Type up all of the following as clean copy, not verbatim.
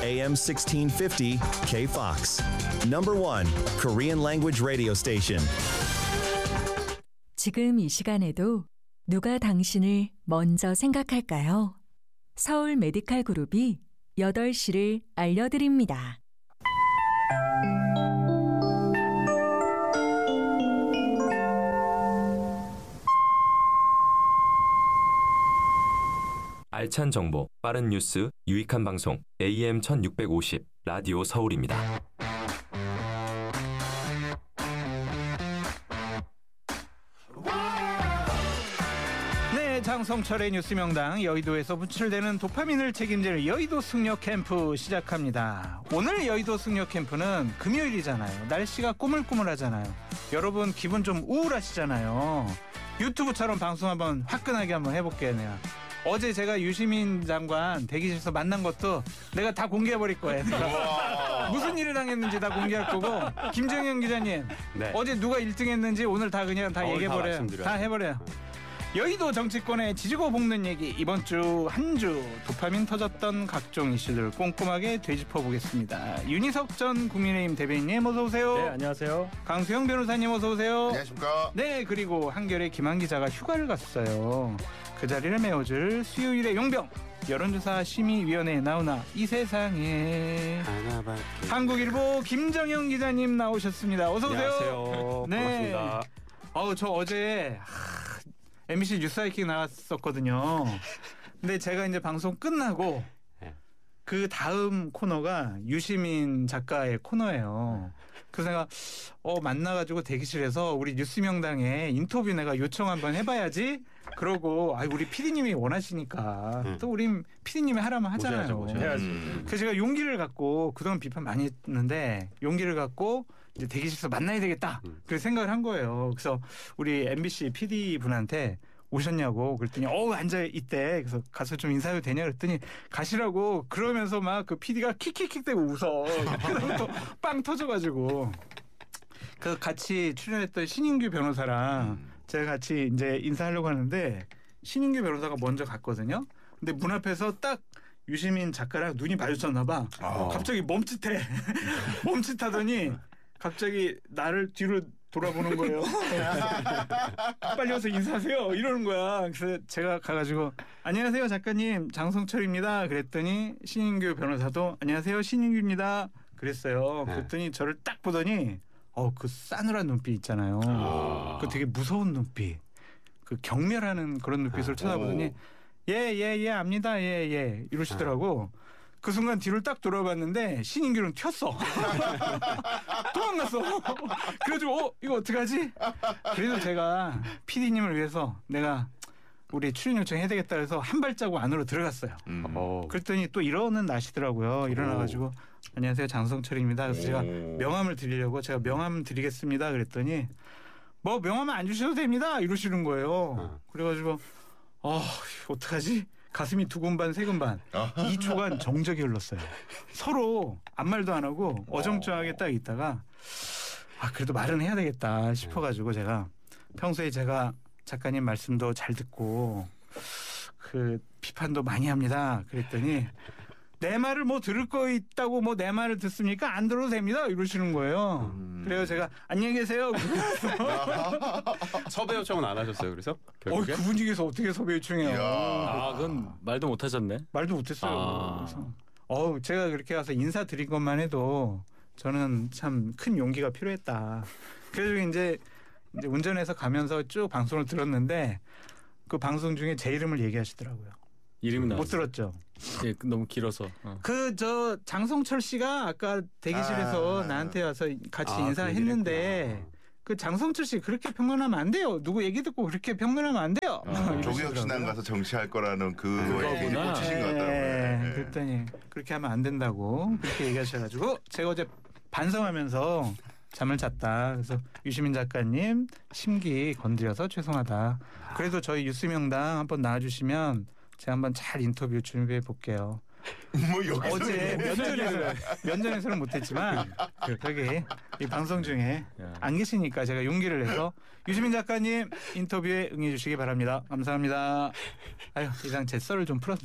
AM 1650 KFOX. Number 1 Korean language radio station. 지금 이 시간에도 누가 당신을 먼저 생각할까요? 서울 메디칼 그룹이 8시를 알려드립니다. 알찬 정보, 빠른 뉴스, 유익한 방송 AM 1650 라디오 서울입니다. 네, 장성철의 뉴스 명당 여의도에서 분출되는 도파민을 책임질 여의도 승려 캠프 시작합니다. 오늘 여의도 승려 캠프는 금요일이잖아요. 날씨가 꾸물꾸물하잖아요. 여러분 기분 좀 우울하시잖아요. 유튜브처럼 방송 한번 화끈하게 한번 해볼게요. 내가 어제 제가 유시민 장관 대기실에서 만난 것도 내가 다 공개해버릴 거예요. 무슨 일을 당했는지 다 공개할 거고. 김정현 기자님, 네. 어제 누가 1등 했는지 오늘 다 그냥 다 얘기해버려요. 다 해버려요. 여의도 정치권에 지지고 볶는 얘기, 이번 주 한 주 도파민 터졌던 각종 이슈들을 꼼꼼하게 되짚어보겠습니다. 윤희석 전 국민의힘 대변인님 어서 오세요. 네, 안녕하세요. 강수영 변호사님 어서 오세요. 안녕하십니까. 네, 그리고 한겨레 김한 기자가 휴가를 갔어요. 그 자리를 메워줄 수요일의 용병, 여론조사 심의위원회에 나오나 이 세상에 한국일보 김정영 기자님 나오셨습니다. 어서 오세요. 안녕하세요. 네. 반갑습니다. 저 어제 MBC 뉴스하이킹 나왔었거든요. 근데 제가 이제 방송 끝나고 그 다음 코너가 유시민 작가의 코너예요. 그래서 내가 만나가지고 대기실에서 우리 뉴스명당에 인터뷰 내가 요청 한번 해봐야지. 그러고 우리 PD님이 원하시니까 또 우리 PD님이 하라면 하잖아요. 해야지. 그래서 제가 용기를 갖고 그동안 비판 많이 했는데 용기를 갖고 이제 대기실에서 만나야 되겠다. 그래서 생각을 한 거예요. 그래서 우리 MBC PD 분한테 오셨냐고 그랬더니 앉아 있대. 그래서 가서 좀 인사해도 되냐 그랬더니 가시라고. 그러면서 막 그 PD가 킥킥킥 대고 웃어. 그러면 또 빵 터져가지고 그 같이 출연했던 신인규 변호사랑 제가 같이 이제 인사하려고 하는데 신인규 변호사가 먼저 갔거든요. 근데 문 앞에서 딱 유시민 작가랑 눈이 마주쳤나 봐. 갑자기 멈칫해. 멈칫하더니 갑자기 나를 뒤로 돌아보는 거예요. 빨리 와서 인사하세요. 이러는 거야. 그래서 제가 가가지고 안녕하세요 작가님 장성철입니다. 그랬더니 신인규 변호사도 안녕하세요 신인규입니다. 그랬어요. 그랬더니 저를 딱 보더니 그 싸늘한 눈빛 있잖아요. 그 되게 무서운 눈빛. 그 경멸하는 그런 눈빛을 쳐다보더니 예 압니다. 예 이러시더라고. 그 순간 뒤를 딱 돌아봤는데 신인규는 튀었어. 도망갔어. 그래가지고 이거 어떡하지? 그래도 제가 PD님을 위해서 내가 우리 출연 요청해야 되겠다 해서 한 발자국 안으로 들어갔어요. 그랬더니 또 일어는 나시더라고요. 일어나가지고 안녕하세요 장성철입니다. 그래서 제가 명함을 드리려고 제가 명함 드리겠습니다. 그랬더니 뭐 명함 안 주셔도 됩니다. 이러시는 거예요. 그래가지고 어떡하지? 가슴이 두근반 세근반 2초간 정적이 흘렀어요. 서로 아무 말도 안 하고 어정쩡하게 딱 있다가 그래도 말은 해야 되겠다 싶어가지고 제가 평소에 제가 작가님 말씀도 잘 듣고 그 비판도 많이 합니다. 그랬더니 내 말을 뭐 들을 거 있다고 뭐 내 말을 듣습니까? 안 들어도 됩니다. 이러시는 거예요. 그래서 제가 안녕히 계세요. 섭외 요청은 안 하셨어요. 그래서 결국에? 그 분위기에서 어떻게 섭외 요청해요? 그건 말도 못 하셨네. 말도 못했어요. 그래서 제가 그렇게 가서 인사드린 것만 해도 저는 참 큰 용기가 필요했다. 그래서 이제 운전해서 가면서 쭉 방송을 들었는데 그 방송 중에 제 이름을 얘기하시더라고요. 이름이 못 들었죠? 예, 너무 길어서. 장성철 씨가 아까 대기실에서 나한테 와서 같이 인사했는데 그 장성철 씨 그렇게 평론하면 안 돼요. 누구 얘기 듣고 그렇게 평론하면 안 돼요. 조기혁 신당 가서 정치할 거라는 그거에 꽂히신 것 같더라고요. 그랬더니 그렇게 하면 안 된다고 그렇게 얘기하셔가지고 제가 어제 반성하면서 잠을 잤다. 그래서 유시민 작가님 심기 건드려서 죄송하다. 그래도 저희 뉴스명당 한번 나와주시면 제가 한번 잘 인터뷰 준비해 볼게요. 뭐 여기서 어제 면전에서는 못했지만 여기 이 방송 중에 안 계시니까 제가 용기를 내서 유시민 작가님 인터뷰에 응해주시기 바랍니다. 감사합니다. 아유 이상 제 썰을 좀 풀었네.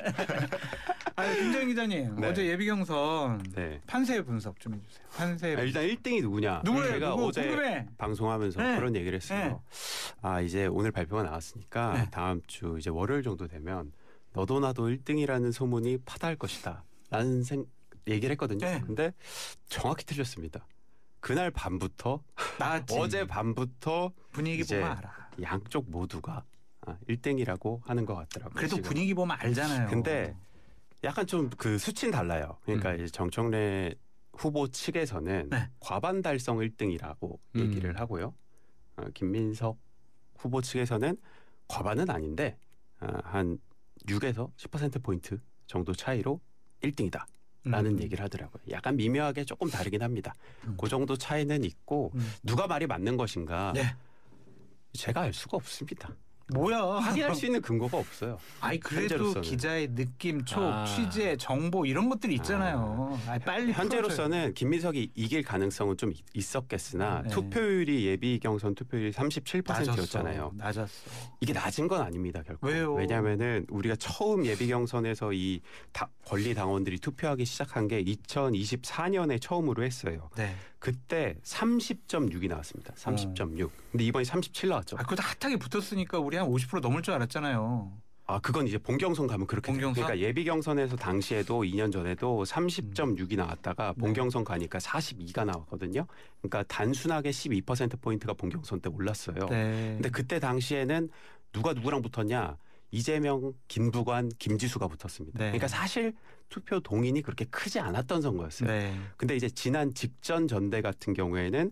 아유 김정인 기자님 네. 어제 예비 경선 네. 판세 분석 좀 해주세요. 판세 일단 1등이 누구냐? 누구예요? 제가 누구? 어제 궁금해. 방송하면서 네. 그런 얘기를 했어요. 아 이제 오늘 발표가 나왔으니까 네. 다음 주 이제 월요일 정도 되면 너도 나도 1등이라는 소문이 파다할 것이다. 라는 얘기를 했거든요. 네. 근데 정확히 틀렸습니다. 그날 밤부터 나왔지. 어제 밤부터 분위기 이제 보면 알아. 양쪽 모두가 1등이라고 하는 것 같더라고요. 그래도 지금. 분위기 보면 알잖아요. 근데 약간 좀 그 수치는 달라요. 그러니까 이제 정청래 후보 측에서는 네. 과반 달성 1등이라고 얘기를 하고요. 김민석 후보 측에서는 과반은 아닌데 한 6에서 10%포인트 정도 차이로 1등이다라는 얘기를 하더라고요. 약간 미묘하게 조금 다르긴 합니다. 그 정도 차이는 있고 누가 말이 맞는 것인가 네. 제가 알 수가 없습니다. 뭐야? 확인할 수 있는 근거가 없어요. 아니 그래도 현재로서는. 기자의 느낌, 촉, 취재, 정보 이런 것들이 있잖아요. 아니, 빨리 현재로서는 김민석이 이길 가능성은 좀 있었겠으나 네. 투표율이 예비 경선 투표율이 37%였잖아요. 낮았어. 이게 낮은 건 아닙니다, 결코. 왜요? 왜냐하면은 우리가 처음 예비 경선에서 이 권리 당원들이 투표하기 시작한 게 2024년에 처음으로 했어요. 네. 그때 30.6이 나왔습니다. 30.6. 근데 이번에 37 나왔죠. 아, 그것도 핫하게 붙었으니까 우리 한 50% 넘을 줄 알았잖아요. 아, 그건 이제 본경선 가면 그렇게 돼요. 본경선? 그러니까 예비 경선에서 당시에도 2년 전에도 30.6이 나왔다가 본경선 가니까 42가 나왔거든요. 그러니까 단순하게 12%포인트가 본경선 때 올랐어요. 네. 근데 그때 당시에는 누가 누구랑 붙었냐? 이재명, 김부관, 김지수가 붙었습니다. 네. 그러니까 사실 투표 동인이 그렇게 크지 않았던 선거였어요. 네. 근데 이제 지난 직전 전대 같은 경우에는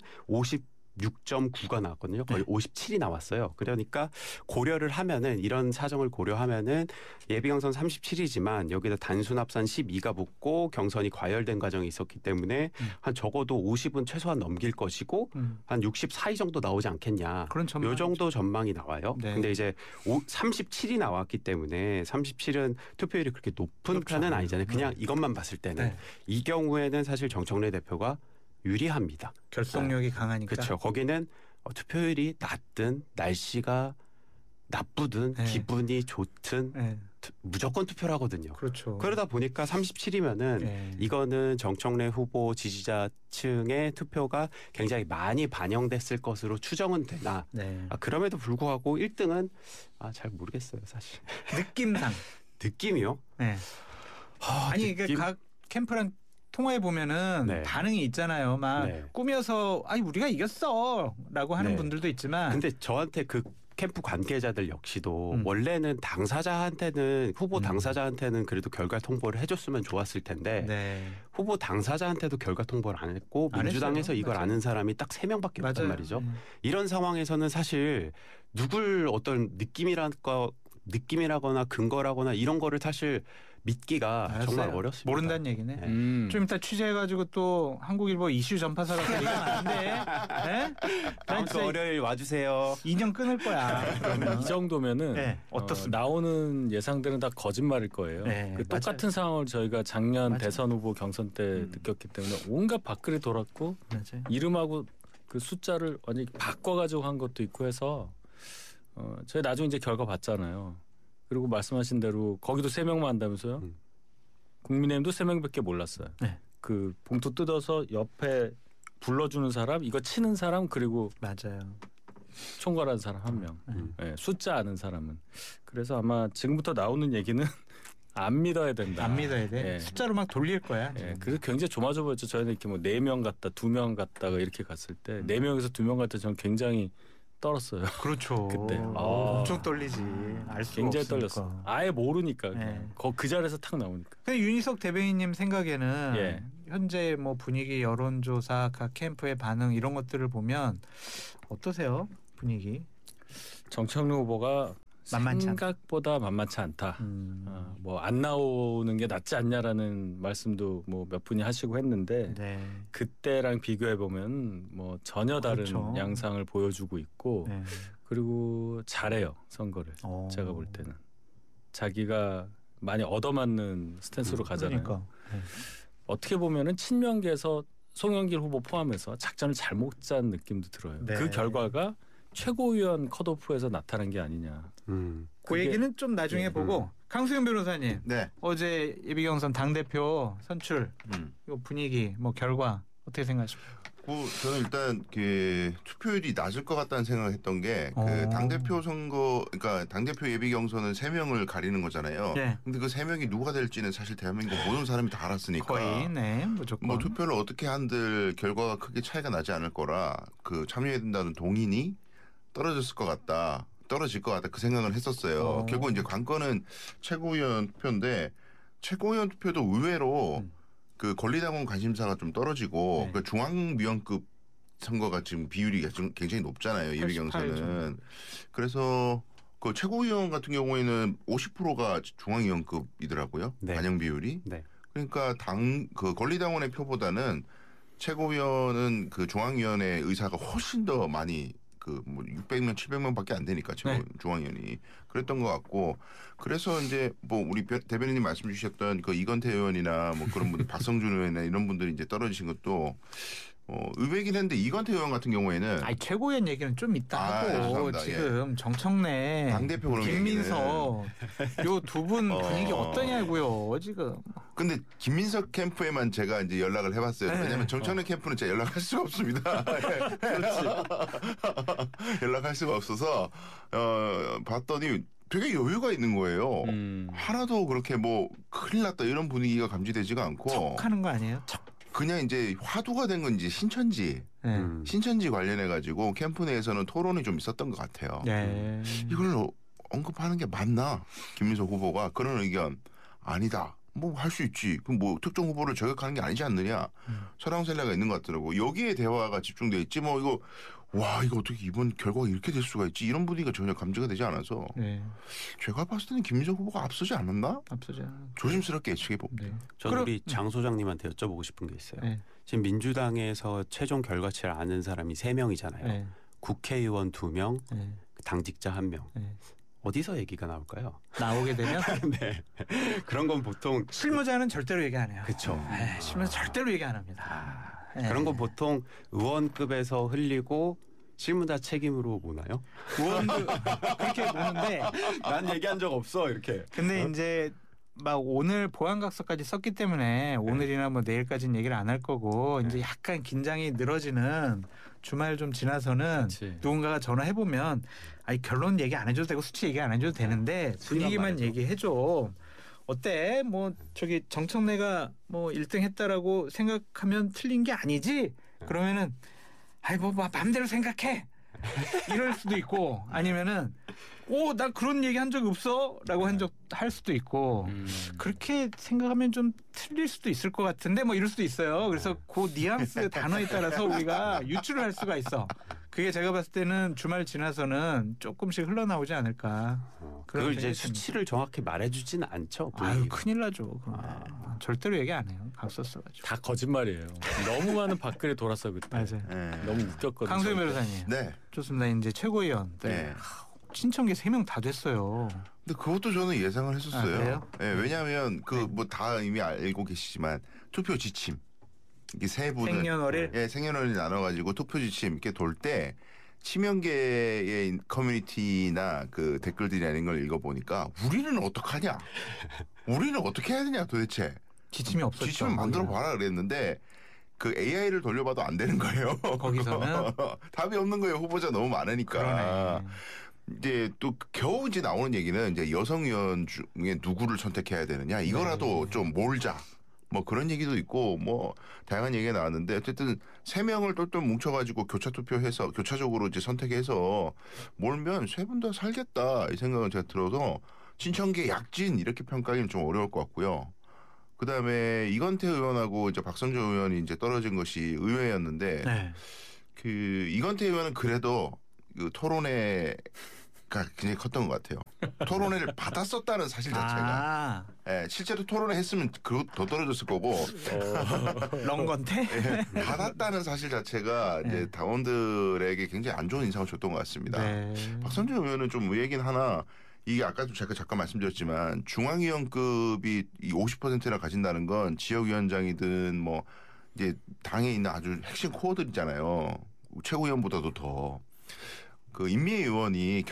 56.9가 나왔거든요. 거의 네. 57이 나왔어요. 그러니까 고려를 하면은 이런 사정을 고려하면은 예비 경선 37이지만 여기다 단순 합산 12가 붙고 경선이 과열된 과정이 있었기 때문에 한 적어도 50은 최소한 넘길 것이고 한 64위 정도 나오지 않겠냐. 그런 전망. 요 정도 전망이 나와요. 네. 근데 이제 37이 나왔기 때문에 37은 투표율이 그렇게 높은 그렇죠. 편은 아니잖아요. 그냥 이것만 봤을 때는. 네. 이 경우에는 사실 정청래 대표가 유리합니다. 결속력이 강하니까. 그렇죠. 거기는 투표율이 낮든 날씨가 나쁘든 네. 기분이 좋든 네. 무조건 투표를 하거든요. 그렇죠. 그러다 보니까 37이면은 네. 이거는 정청래 후보 지지자층의 투표가 굉장히 많이 반영됐을 것으로 추정은 되나. 네. 그럼에도 불구하고 1등은 잘 모르겠어요, 사실. 느낌상. 느낌이요? 네. 아니 그러니까 각 캠프랑 통화해 보면은 네. 반응이 있잖아요. 막 네. 꾸며서 아니 우리가 이겼어라고 하는 네. 분들도 있지만. 근데 저한테 그 캠프 관계자들 역시도 음. 원래는 당사자한테는 후보 당사자한테는 그래도 결과 통보를 해줬으면 좋았을 텐데 네. 후보 당사자한테도 결과 통보를 안 했고 안 민주당에서 했어요. 이걸 맞아요. 아는 사람이 딱 3명밖에 없단 맞아요. 말이죠. 네. 이런 상황에서는 사실 누굴 어떤 느낌이라거나 근거라거나 이런 거를 사실 믿기가 알았어요. 정말 어렵습니다. 모른다는 얘기네. 네. 좀 이따 취재해가지고 또 한국일보 이슈 전파사라서 얘기가 많은데. 네? 다음 주 월요일 와주세요. 인연 끊을 거야. 그러면. 이 정도면은 네, 어떻습니까? 나오는 예상들은 다 거짓말일 거예요. 네, 그 똑같은 상황을 저희가 작년 맞아요. 대선 후보 경선 때 느꼈기 때문에 온갖 밥그릇 돌았고 맞아요. 이름하고 그 숫자를 완전히 바꿔가지고 한 것도 있고 해서 저희 나중에 이제 결과 봤잖아요. 그리고 말씀하신 대로 거기도 3명만 한다면서요? 국민의힘도 3명밖에 몰랐어요. 네. 그 봉투 뜯어서 옆에 불러주는 사람, 이거 치는 사람, 그리고 맞아요. 총괄하는 사람 1명. 네, 숫자 아는 사람은. 그래서 아마 지금부터 나오는 얘기는 안 믿어야 된다. 안 믿어야 돼. 예. 숫자로 막 돌릴 거야. 예, 그래서 굉장히 조마조마했죠. 저희는 이렇게 뭐 4명 갔다 2명 갔다가 이렇게 갔을 때 4명에서 2명 갔다 저는 굉장히 떨었어요. 그렇죠. 그때. 엄청 떨리지. 알 수가 굉장히 없으니까. 떨렸어. 아예 모르니까 그냥. 예. 그 자리에서 탁 나오니까. 근데 윤희석 대변인님 생각에는 예. 현재 뭐 분위기, 여론조사, 각 캠프의 반응 이런 것들을 보면 어떠세요? 분위기? 정청래 후보가 만만치 않다. 생각보다 만만치 않다. 뭐 안 나오는 게 낫지 않냐라는 말씀도 뭐 몇 분이 하시고 했는데 네. 그때랑 비교해 보면 뭐 전혀 다른 그렇죠. 양상을 보여주고 있고 네. 그리고 잘해요 선거를. 제가 볼 때는 자기가 많이 얻어맞는 스탠스로 가잖아요. 그러니까. 어떻게 보면은 친명계에서 송영길 후보 포함해서 작전을 잘못 짠 느낌도 들어요. 네. 그 결과가 최고위원 컷오프에서 나타난 게 아니냐. 그 얘기는 좀 나중에 보고 강수영 변호사님 네. 어제 예비경선 당대표 선출 이거 분위기 뭐 결과 어떻게 생각하십니까? 저는 일단 그 투표율이 낮을 것 같다는 생각을 했던 게 그 당대표 선거, 그러니까 당대표 예비 경선은 3명을 가리는 거잖아요. 네. 근데 그 3명이 누가 될지는 사실 대한민국 모든 사람이 다 알았으니까. 거의 네 무조건. 뭐 투표를 어떻게 한들 결과가 크게 차이가 나지 않을 거라 그 참여해야 된다는 동인이 떨어질 것 같다 그 생각을 했었어요. 결국 이제 관건은 최고위원 투표인데 최고위원 투표도 의외로 그 권리당원 관심사가 좀 떨어지고 네. 그 중앙위원급 선거가 지금 비율이 지금 굉장히 높잖아요. 예비경선은. 그래서 그 최고위원 같은 경우에는 50%가 중앙위원급이더라고요. 네. 반영 비율이. 네. 그러니까 그 권리당원의 표보다는 최고위원은 그 중앙위원회 의사가 훨씬 더 많이 그 뭐 600명, 700명밖에 안 되니까 지금 네. 중앙위원이 그랬던 것 같고 그래서 이제 뭐 우리 대변인님 말씀 주셨던 그 이건태 의원이나 뭐 그런 분들 박성준 의원이나 이런 분들이 이제 떨어지신 것도 의외긴 했는데 이건태 의원 같은 경우에는 아니 최고위원 얘기는 좀 이따 하고 죄송합니다. 지금 정청래, 당대표 그런 김민석 요 두 분 분위기 어떠냐고요 지금. 근데 김민석 캠프에만 제가 이제 연락을 해봤어요. 네. 왜냐하면 정청래 캠프는 제가 연락할 수가 없습니다. 연락할 수가 없어서 봤더니 되게 여유가 있는 거예요. 하나도 그렇게 뭐 큰일 났다 이런 분위기가 감지되지가 않고 척하는 거 아니에요? 척. 그냥 이제 화두가 된 건 이제 신천지 관련해 가지고 캠프 내에서는 토론이 좀 있었던 것 같아요. 네. 이걸 언급하는 게 맞나? 김민석 후보가 그런 의견 아니다. 뭐 할 수 있지. 그럼 뭐 특정 후보를 저격하는 게 아니지 않느냐. 설왕설래가 있는 것 같더라고. 여기에 대화가 집중돼 있지. 뭐 이거 이거 어떻게 이번 결과가 이렇게 될 수가 있지. 이런 분위기가 전혀 감지가 되지 않아서 네. 제가 봤을 때는 김민석 후보가 앞서지 않았나? 앞서지 않아요. 조심스럽게 예측해 봅니다. 네. 저는 우리 장 소장님한테 여쭤보고 싶은 게 있어요. 네. 지금 민주당에서 최종 결과치를 아는 사람이 3명이잖아요. 네. 국회의원 2명, 네. 당직자 1명. 네. 어디서 얘기가 나올까요? 나오게 되면 네. 그런 건 보통 실무자는 절대로 얘기 안 해요. 그렇죠. 네, 실무자 절대로 얘기 안 합니다. 네. 그런 건 보통 의원급에서 흘리고 실무자 책임으로 보나요? 의원도 그렇게 보는데 난 얘기한 적 없어 이렇게. 근데 이제 막 오늘 보안각서까지 썼기 때문에 오늘이나 뭐 내일까지는 얘기를 안 할 거고 이제 약간 긴장이 늘어지는 주말 좀 지나서는 그치. 누군가가 전화해 보면 아니 결론 얘기 안 해줘도 되고 수치 얘기 안 해줘도 되는데 분위기만 얘기해줘. 어때? 뭐 저기 정청래가 뭐 1등 했다라고 생각하면 틀린 게 아니지? 그러면은 아이 뭐 마음대로 생각해. 이럴 수도 있고 아니면은 나 그런 얘기 한 적 없어라고 할 수도 있고 그렇게 생각하면 좀 틀릴 수도 있을 것 같은데 뭐 이럴 수도 있어요. 그래서 그 뉘앙스 단어에 따라서 우리가 유추를 할 수가 있어. 그게 제가 봤을 때는 주말 지나서는 조금씩 흘러나오지 않을까. 그걸 이제 수치를 정확히 말해주지는 않죠. 아유 큰일 나죠. 절대로 얘기 안 해요. 각 썼어가지고. 다 거짓말이에요. 너무 많은 밖글에 돌았어 그때. 맞아요. 네. 너무 웃겼거든요. 강수영 변호사님. 네. 좋습니다. 이제 최고위원. 네. 신청계 3명 다 됐어요. 근데 그것도 저는 예상을 했었어요. 아, 그래요? 네, 왜냐하면 그 뭐 다 이미 알고 계시지만 투표 지침 이게 세 분을 생년월일? 생년월일 나눠가지고 투표 지침 이렇게 돌 때 치명계의 커뮤니티나 그 댓글들이 아닌 걸 읽어보니까 우리는 어떡하냐? 우리는 어떻게 해야 되냐 도대체? 지침이 없었죠. 지침을 만들어 봐라 그랬는데 그 AI를 돌려봐도 안 되는 거예요. 거기서는 답이 없는 거예요. 후보자 너무 많으니까. 그러네. 이제 또 겨우 이제 나오는 얘기는 이제 여성 의원 중에 누구를 선택해야 되느냐 이거라도 좀 몰자 뭐 그런 얘기도 있고 뭐 다양한 얘기가 나왔는데 어쨌든 3명을 똘똘 뭉쳐가지고 교차 투표해서 교차적으로 이제 선택해서 몰면 3분 다 살겠다 이 생각은 제가 들어서 신청계 약진 이렇게 평가하기는 좀 어려울 것 같고요. 그 다음에 이건태 의원하고 이제 박성준 의원이 이제 떨어진 것이 의외였는데 네. 그 이건태 의원은 그래도 그 토론회가 굉장히 컸던 것 같아요. 토론회를 받았었다는 사실 자체가. 실제로 토론회 했으면 그거 더 떨어졌을 거고. 런건태? 받았다는 사실 자체가 이제 당원들에게 굉장히 안 좋은 인상을 줬던 것 같습니다. 박성준 의원은 좀 의외긴 하나 이게 아까도 제가 잠깐 말씀드렸지만 중앙위원급이 이 50%나 가진다는 건 지역위원장이든 뭐 이제 당에 있는 아주 핵심 코어들이잖아요. 최고위원보다도 더 그 임미애 의원이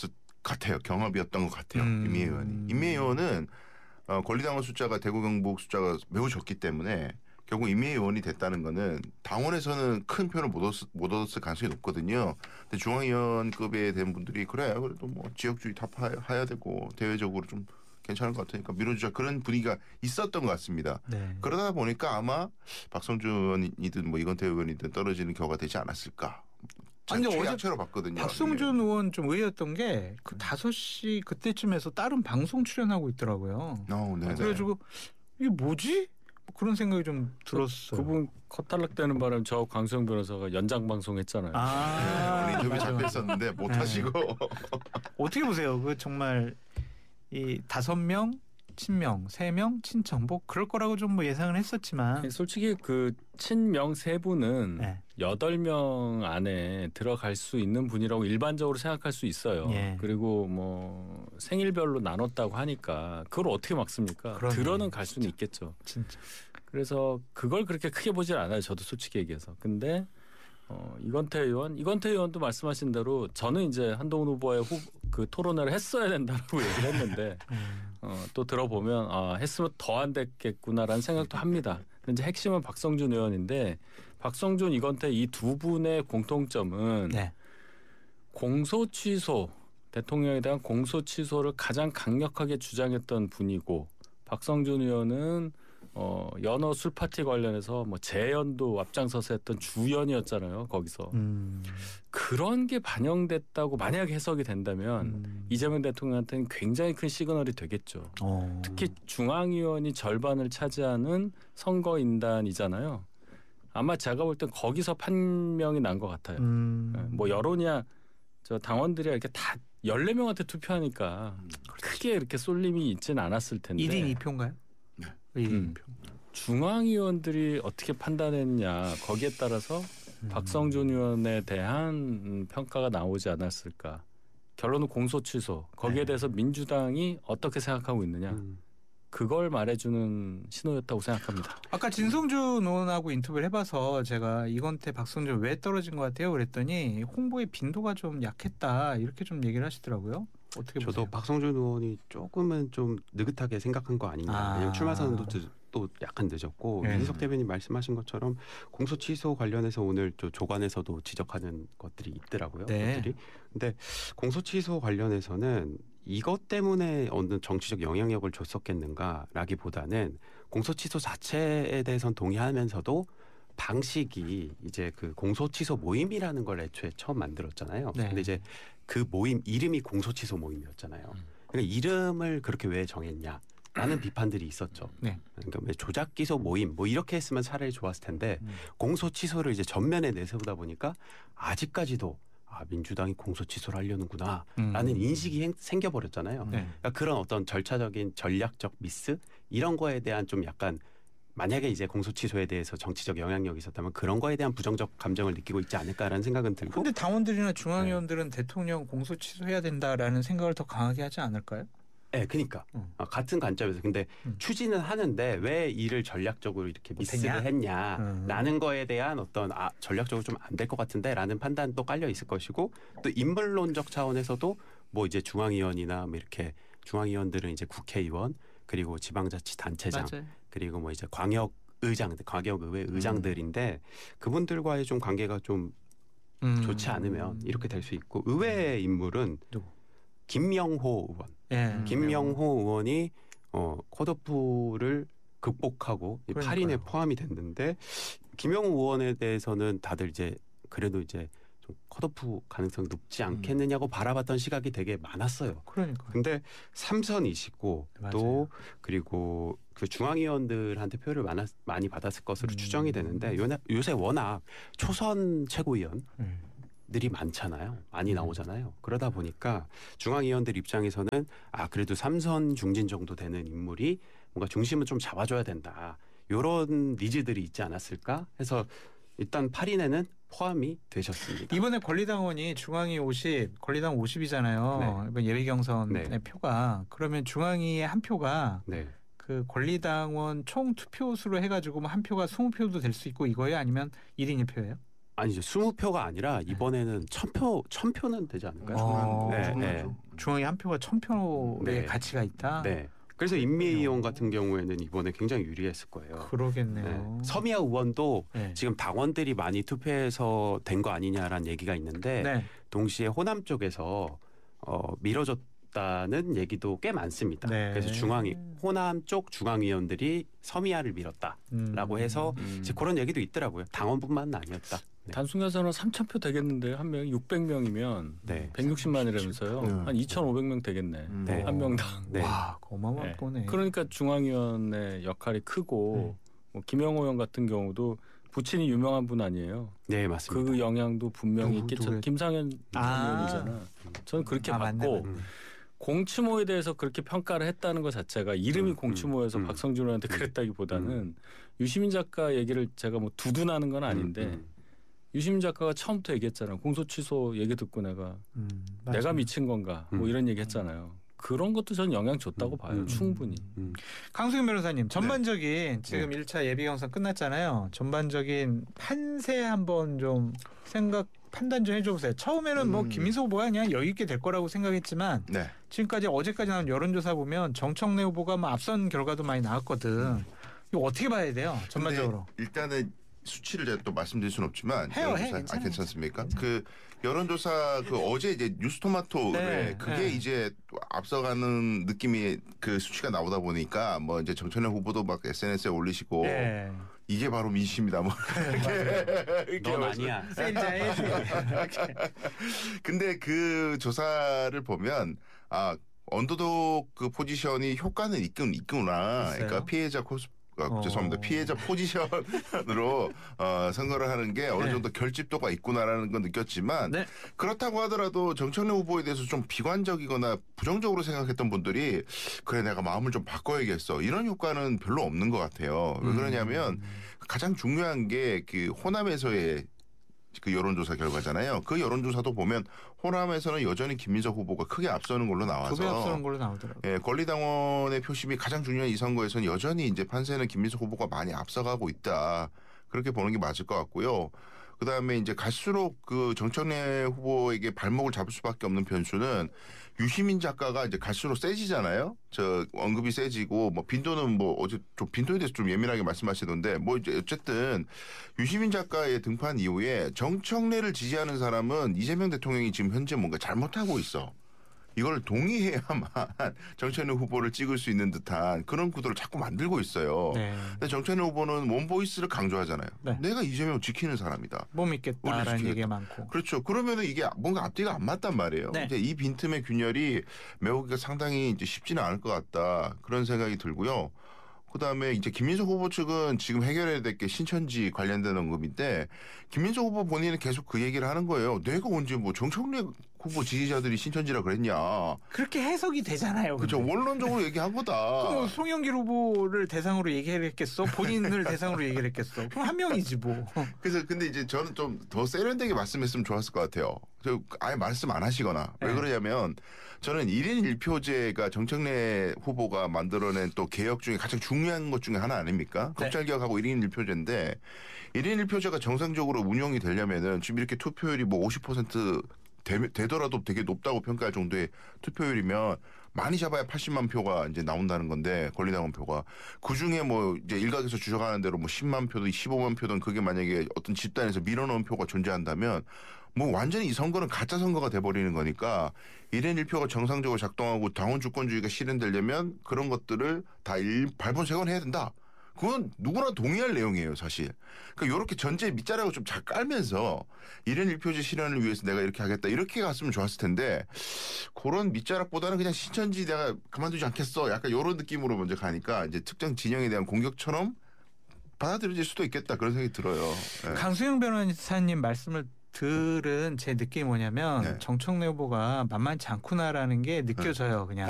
경합이었던 것 같아요. 임미애 의원이. 임미애 의원은 권리당원 숫자가 대구 경북 숫자가 매우 적기 때문에 결국 임미애 의원이 됐다는 거는 당원에서는 큰 표를 못 얻었을 가능성이 높거든요. 근데 중앙위원급에 된 분들이 그래요. 그래도 뭐 지역주의 타파해야 되고 대외적으로 좀 괜찮을 것 같으니까 밀어주자 그런 분위기가 있었던 것 같습니다. 네. 그러다 보니까 아마 박성준 의원이든 뭐 이건태 의원이든 떨어지는 결과가 되지 않았을까. 아니, 어제 최악체로 봤거든요. 박성준 의원 좀 의외였던 게 그 5시 그때쯤에서 다른 방송 출연하고 있더라고요. 네네. 그래가지고 이게 뭐지? 뭐 그런 생각이 좀 들었어요. 그분 컷탈락되는 바람에 저 강수영 변호사가 연장 방송했잖아요. 오늘 인터뷰 잡혔었는데 못 하시고. 어떻게 보세요? 그 정말 이 5명 친명, 3명 친청 뭐 그럴 거라고 좀 뭐 예상을 했었지만 솔직히 그 친명 세 분은 네. 8명 안에 들어갈 수 있는 분이라고 일반적으로 생각할 수 있어요. 예. 그리고 뭐 생일별로 나눴다고 하니까 그걸 어떻게 막습니까? 그러네. 들어는 갈 수는 있겠죠. 진짜. 그래서 그걸 그렇게 크게 보질 않아요. 저도 솔직히 얘기해서. 근데 이건태 의원도 말씀하신 대로 저는 이제 한동훈 후보의 그 토론회를 했어야 된다고 얘기를 했는데 또 들어보면 했으면 더 안 됐겠구나라는 생각도 합니다. 근데 이제 핵심은 박성준 의원인데 박성준, 이건태 이 두 분의 공통점은 네. 공소 취소, 대통령에 대한 공소 취소를 가장 강력하게 주장했던 분이고 박성준 의원은 연어 술 파티 관련해서 뭐 재연도 앞장서서 했던 주연이었잖아요. 거기서 그런 게 반영됐다고 만약에 해석이 된다면 이재명 대통령한테는 굉장히 큰 시그널이 되겠죠. 특히 중앙위원이 절반을 차지하는 선거인단이잖아요. 아마 제가 볼 땐 거기서 판명이 난 것 같아요. 뭐 여론이야 저 당원들이 이렇게 다 14명한테 투표하니까 크게 이렇게 쏠림이 있지는 않았을 텐데. 1인 2표인가요? 네. 1인 2표. 중앙위원들이 어떻게 판단했냐 거기에 따라서 박성준 의원에 대한 평가가 나오지 않았을까. 결론은 공소 취소. 거기에 대해서 민주당이 어떻게 생각하고 있느냐. 그걸 말해주는 신호였다고 생각합니다. 아까 진성준 의원하고 인터뷰를 해봐서 제가 이건태 박성준 왜 떨어진 것 같아요? 그랬더니 홍보의 빈도가 좀 약했다 이렇게 좀 얘기를 하시더라고요. 어떻게 보세요? 저도 박성준 의원이 조금은 좀 느긋하게 생각한 거 아닌가. 왜냐면 출마 선언도 또 약간 늦었고 이인석 대변인 말씀하신 것처럼 공소 취소 관련해서 오늘 조간에서도 지적하는 것들이 있더라고요. 네. 것들이. 근데 공소 취소 관련해서는 이것 때문에 어느 정치적 영향력을 줬었겠는가라기보다는 공소 취소 자체에 대해서는 동의하면서도 방식이 이제 그 공소 취소 모임이라는 걸 애초에 처음 만들었잖아요. 네. 근데 이제 그 모임 이름이 공소 취소 모임이었잖아요. 그러니까 이름을 그렇게 왜 정했냐? 라는 비판들이 있었죠. 네. 그러니까 왜 조작 기소 모임 뭐 이렇게 했으면 차라리 좋았을 텐데 공소 취소를 이제 전면에 내세우다 보니까 아직까지도 민주당이 공소 취소를 하려는구나라는 인식이 생겨버렸잖아요. 네. 그러니까 그런 어떤 절차적인 전략적 미스 이런 거에 대한 좀 약간 만약에 이제 공소 취소에 대해서 정치적 영향력이 있었다면 그런 거에 대한 부정적 감정을 느끼고 있지 않을까라는 생각은 들고. 근데 당원들이나 중앙위원들은 대통령 공소 취소해야 된다라는 생각을 더 강하게 하지 않을까요? 네, 그러니까 같은 관점에서 근데 추진은 하는데 왜 이를 전략적으로 이렇게 미스를 했냐라는 거에 대한 어떤 전략적으로 좀 안 될 것 같은데라는 판단도 깔려 있을 것이고 또 인물론적 차원에서도 뭐 이제 중앙위원이나 뭐 이렇게 중앙위원들은 이제 국회의원 그리고 지방자치단체장 맞아요. 그리고 뭐 이제 광역의장들, 광역의회 의장들인데 그분들과의 좀 관계가 좀 좋지 않으면 이렇게 될 수 있고 의외의 인물은 누구? 김명호 의원. 예. 김명호 의원이 컷오프를 극복하고 그러니까요. 8인에 포함이 됐는데 김명호 의원에 대해서는 다들 이제 그래도 이제 좀 컷오프 가능성이 높지 않겠느냐고 바라봤던 시각이 되게 많았어요. 그러니까. 근데 3선이시고 또 그리고 그 중앙위원들한테 표를 많이 받았을 것으로 추정이 되는데 요새 워낙 초선 최고위원 들이 많잖아요. 많이 나오잖아요. 그러다 보니까 중앙위원들 입장에서는 그래도 3선 중진 정도 되는 인물이 뭔가 중심을 좀 잡아줘야 된다. 이런 니즈들이 있지 않았을까 해서 일단 8인에는 포함이 되셨습니다. 이번에 권리당원이 중앙위 50, 권리당 50이잖아요. 이번 예비 경선의 표가. 그러면 중앙위의 한 표가 그 권리당원 총 투표수로 해가지고 한 표가 20표도 될 수 있고 이거예요? 아니면 1인 1표예요? 아니죠. 20표가 아니라 이번에는 1000표는 되지 않을까요? 중앙위 한 표가 1000표의 가치가 있다? 네. 그래서 임미애 의원 같은 경우에는 이번에 굉장히 유리했을 거예요. 그러겠네요. 서미아 의원도 지금 당원들이 많이 투표해서 된 거 아니냐라는 얘기가 있는데 동시에 호남 쪽에서 밀어줬다는 얘기도 꽤 많습니다. 그래서 호남 쪽 중앙위원들이 서미아를 밀었다라고 해서 이제 그런 얘기도 있더라고요. 당원뿐만 아니었다. 단순계산은 3,000표 되겠는데 한 명이 600명이면 160만이라면서요. 한 2,500명 되겠네. 한 명당. 와, 어마어마한 거네. 그러니까 중앙위원의 역할이 크고 뭐 김영호 의원 같은 경우도 부친이 유명한 분 아니에요. 네, 맞습니다. 그 영향도 분명히 있겠죠. 김상현 의원이잖아. 저는 그렇게 봤고 공추모에 대해서 그렇게 평가를 했다는 것 자체가 이름이 공추모여서 박성준 의원한테 그랬다기보다는 유시민 작가 얘기를 제가 뭐 두둔하는 건 아닌데 유시민 작가가 처음부터 얘기했잖아요. 공소 취소 얘기 듣고 내가 미친 건가 뭐 이런 얘기 했잖아요. 그런 것도 저는 영향 줬다고 봐요. 충분히. 강수경 변호사님 전반적인 지금 1차 예비경선 끝났잖아요. 전반적인 판세 한번 좀 판단 좀 해줘보세요. 처음에는 뭐 김민석 후보가 그냥 여유 있게 될 거라고 생각했지만 지금까지 어제까지 나온 여론조사 보면 정청래 후보가 뭐 앞선 결과도 많이 나왔거든. 이거 어떻게 봐야 돼요? 전반적으로. 일단은 수치를 제가 또 말씀드릴 수는 없지만 여론조사 괜찮습니까? 그 여론조사 어제 이제 뉴스토마토에 그게 이제 앞서가는 느낌이 그 수치가 나오다 보니까 뭐 이제 정청래 후보도 막 SNS에 올리시고 이게 바로 민심이다 뭐 넌 아니야. 근데 그 조사를 보면 언더독 그 포지션이 효과는 있구나. 그러니까 피해자 죄송합니다. 피해자 포지션으로 선거를 하는 게 어느 정도 결집도가 있구나라는 건 느꼈지만 그렇다고 하더라도 정청래 후보에 대해서 좀 비관적이거나 부정적으로 생각했던 분들이 그래 내가 마음을 좀 바꿔야겠어 이런 효과는 별로 없는 것 같아요. 왜 그러냐면 가장 중요한 게 그 호남에서의 그 여론조사 결과잖아요. 그 여론조사도 보면 호남에서는 여전히 김민석 후보가 크게 앞서는 걸로 나와서 2배 앞서는 걸로 나오더라고요. 권리당원의 표심이 가장 중요한 이 선거에서는 여전히 이제 판세는 김민석 후보가 많이 앞서가고 있다. 그렇게 보는 게 맞을 것 같고요. 그다음에 이제 갈수록 그 정청래 후보에게 발목을 잡을 수밖에 없는 변수는 유시민 작가가 이제 갈수록 세지잖아요. 언급이 세지고 뭐 빈도는 뭐 어제 좀 빈도에 대해서 좀 예민하게 말씀하시던데 뭐 이제 어쨌든 유시민 작가의 등판 이후에 정청래를 지지하는 사람은 이재명 대통령이 지금 현재 뭔가 잘못하고 있어. 이걸 동의해야만 정청래 후보를 찍을 수 있는 듯한 그런 구도를 자꾸 만들고 있어요. 근데 정청래 후보는 원보이스를 강조하잖아요. 내가 이재명 지키는 사람이다. 못 믿겠다라는 얘기가 많고. 그렇죠. 그러면은 이게 뭔가 앞뒤가 안 맞단 말이에요. 이제 이 빈틈의 균열이 메우기가 상당히 이제 쉽지는 않을 것 같다. 그런 생각이 들고요. 그다음에 이제 김민석 후보 측은 지금 해결해야 될 게 신천지 관련된 언급인데 김민석 후보 본인은 계속 그 얘기를 하는 거예요. 내가 언제 뭐 정청래 후보 지지자들이 신천지라 그랬냐. 그렇게 해석이 되잖아요. 그렇죠. 원론적으로 얘기한 거다. 그럼 송영길 후보를 대상으로 얘기를 했겠어? 본인을 대상으로 얘기를 했겠어? 그럼 한 명이지 뭐. 그래서 근데 이제 저는 좀 더 세련되게 말씀했으면 좋았을 것 같아요. 아예 말씀 안 하시거나. 왜 그러냐면 저는 1인 1표제가 정청래 후보가 만들어낸 또 개혁 중에 가장 중요한 것 중에 하나 아닙니까? 검찰개혁하고 1인 1표제인데 1인 1표제가 정상적으로 운영이 되려면은 지금 이렇게 투표율이 뭐 50% 되더라도 되게 높다고 평가할 정도의 투표율이면 많이 잡아야 80만 표가 이제 나온다는 건데 권리당원 표가 그 중에 뭐 이제 일각에서 주장하는 대로 뭐 10만 표든 15만 표든 그게 만약에 어떤 집단에서 밀어넣은 표가 존재한다면 뭐 완전히 이 선거는 가짜 선거가 돼버리는 거니까 1인 1표가 정상적으로 작동하고 당원 주권주의가 실현되려면 그런 것들을 다 발본색원해야 된다. 그건 누구나 동의할 내용이에요, 사실. 그러니까 이렇게 전제 밑자락을 좀 잘 깔면서 1인 1표제 실현을 위해서 내가 이렇게 하겠다. 이렇게 갔으면 좋았을 텐데 그런 밑자락보다는 그냥 신천지 내가 그만두지 않겠어. 약간 이런 느낌으로 먼저 가니까 이제 특정 진영에 대한 공격처럼 받아들여질 수도 있겠다. 그런 생각이 들어요. 네. 강수영 변호사님 말씀을 들은 제 느낌이 뭐냐면 정청래 후보가 만만치 않구나라는 게 느껴져요. 그냥